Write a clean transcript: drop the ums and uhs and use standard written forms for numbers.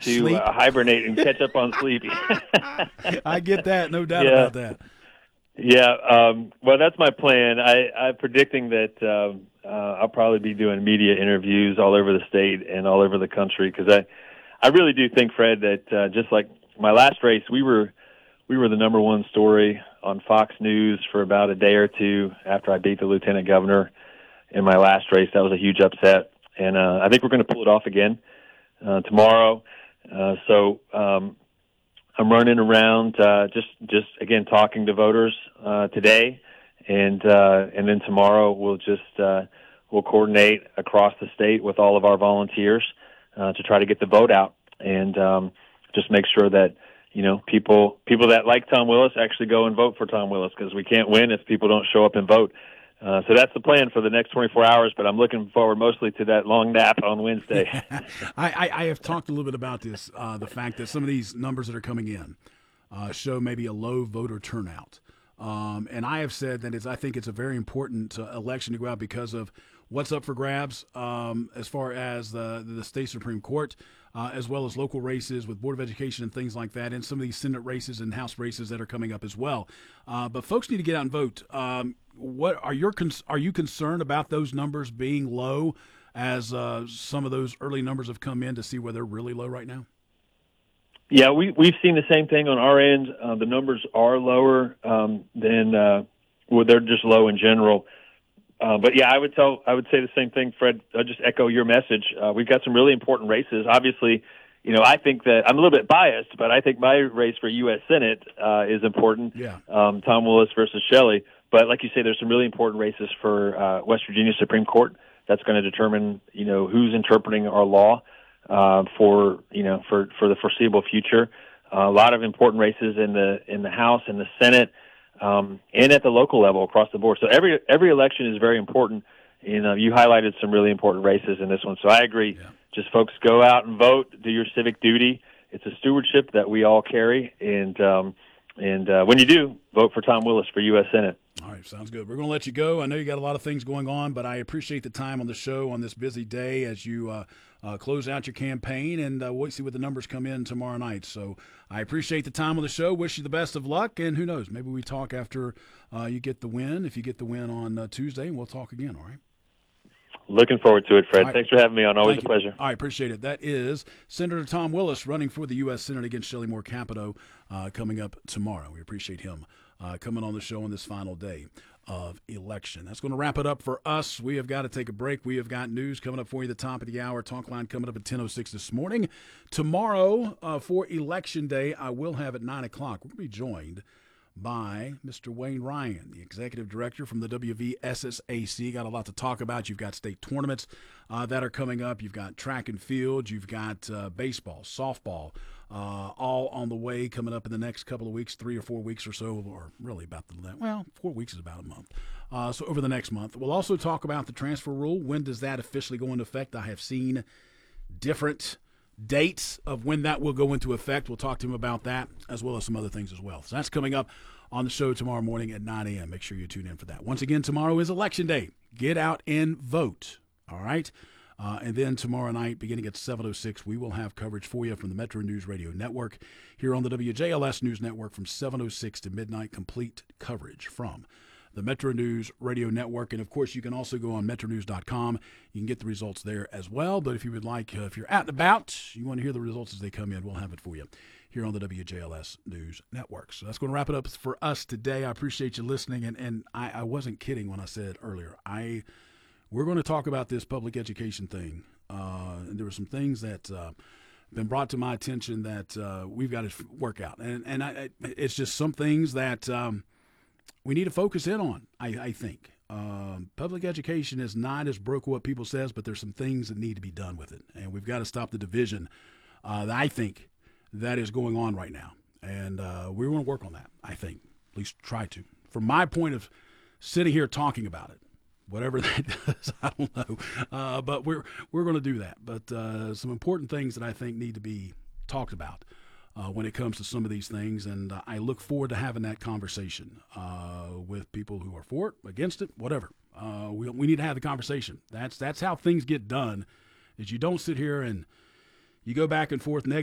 to hibernate and catch up on sleep. I get that, no doubt Yeah. about that. Yeah, well, that's my plan. I'm predicting that I'll probably be doing media interviews all over the state and all over the country because I really do think, Fred, that just like my last race, we were the number one story on Fox News for about a day or two after I beat the lieutenant governor in my last race. That was a huge upset, and I think we're going to pull it off again tomorrow. So I'm running around just again talking to voters today, and then tomorrow we'll coordinate across the state with all of our volunteers to try to get the vote out and just make sure that people that like Tom Willis actually go and vote for Tom Willis, because we can't win if people don't show up and vote. So that's the plan for the next 24 hours, but I'm looking forward mostly to that long nap on Wednesday. I have talked a little bit about this, the fact that some of these numbers that are coming in show maybe a low voter turnout. And I have said that I think it's a very important election to go out because of what's up for grabs as far as the state Supreme Court, as well as local races with Board of Education and things like that, and some of these Senate races and House races that are coming up as well. But folks need to get out and vote. What are you concerned about those numbers being low, as some of those early numbers have come in to see where they're really low right now? Yeah, we've seen the same thing on our end. The numbers are lower than they're just low in general. But yeah, I would say the same thing, Fred. I'll just echo your message. We've got some really important races. Obviously, I think that I'm a little bit biased, but I think my race for U.S. Senate is important. Yeah. Tom Willis versus Shelley. But like you say, there's some really important races for West Virginia Supreme Court. That's going to determine, who's interpreting our law for the foreseeable future. A lot of important races in the House and the Senate, and at the local level across the board. So every election is very important. You highlighted some really important races in this one. So I agree. Yeah. Just folks go out and vote, do your civic duty. It's a stewardship that we all carry, and when you do, vote for Tom Willis for U.S. Senate. All right, sounds good. We're going to let you go. I know you got a lot of things going on, but I appreciate the time on the show on this busy day as you close out your campaign, and we'll see what the numbers come in tomorrow night. So I appreciate the time on the show. Wish you the best of luck, and who knows, maybe we talk after you get the win, if you get the win on Tuesday, and we'll talk again, all right? Looking forward to it, Fred. Right. Thanks for having me on. Always Thank a pleasure. I appreciate it. That is Senator Tom Willis running for the U.S. Senate against Shelley Moore Capito coming up tomorrow. We appreciate him coming on the show on this final day of election. That's going to wrap it up for us. We have got to take a break. We have got news coming up for you at the top of the hour. Talk line coming up at 10:06 this morning. Tomorrow for Election Day, I will have at 9 o'clock. We're going to be joined by Mr. Wayne Ryan, the executive director from the WVSSAC. Got a lot to talk about. You've got state tournaments that are coming up. You've got track and field. You've got baseball, softball, all on the way coming up in the next couple of weeks, 3 or 4 weeks or so, or really about 4 weeks is about a month. So over the next month. We'll also talk about the transfer rule. When does that officially go into effect? I have seen different dates of when that will go into effect. We'll talk to him about that as well as some other things as well. So that's coming up on the show tomorrow morning at 9 a.m. Make sure you tune in for that. Once again, tomorrow is Election Day. Get out and vote. All right? And then tomorrow night, beginning at 7:06, we will have coverage for you from the Metro News Radio Network here on the WJLS News Network from 7:06 to midnight. Complete coverage from the Metro News Radio Network. And, of course, you can also go on metronews.com. You can get the results there as well. But if you would like, if you're out and about, you want to hear the results as they come in, we'll have it for you here on the WJLS News Network. So that's going to wrap it up for us today. I appreciate you listening. And I wasn't kidding when I said earlier, we're going to talk about this public education thing. And there were some things that been brought to my attention that we've got to work out. And it's just some things that we need to focus in on, I think. Public education is not as broke what people says, but there's some things that need to be done with it. And we've got to stop the division that I think that is going on right now. And we're going to work on that, I think. At least try to. From my point of sitting here talking about it, whatever that does, I don't know. But we're going to do that. But some important things that I think need to be talked about when it comes to some of these things. And I look forward to having that conversation with people who are for it, against it, whatever. We need to have the conversation. That's how things get done, is you don't sit here and you go back and forth